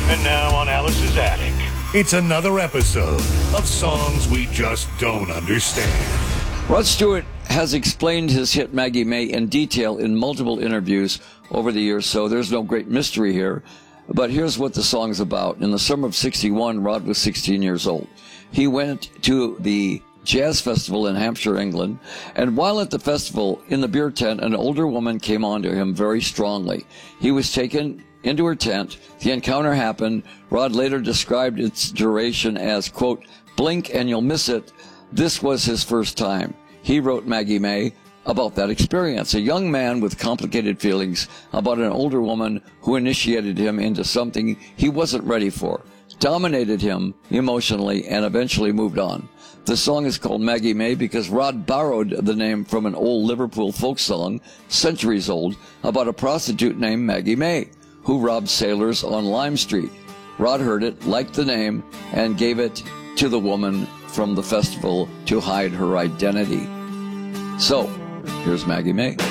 And now on Alice's Attic, it's another episode of Songs We Just Don't Understand. Rod Stewart has explained his hit Maggie May in detail in multiple interviews over the years, so there's no great mystery here. But here's what the song's about. In the summer of '61, Rod was 16 years old. He went to the Jazz Festival in Hampshire, England, and while at the festival, in the beer tent, an older woman came on to him very strongly. He was taken into her tent. The encounter happened. Rod later described its duration as, quote, blink and you'll miss it. This was his first time. He wrote Maggie May about that experience. A young man with complicated feelings about an older woman who initiated him into something he wasn't ready for, dominated him emotionally, and eventually moved on. The song is called Maggie May because Rod borrowed the name from an old Liverpool folk song, centuries old, about a prostitute named Maggie May, who robbed sailors on Lime Street. Rod heard it, liked the name, and gave it to the woman from the festival to hide her identity. So, here's Maggie May.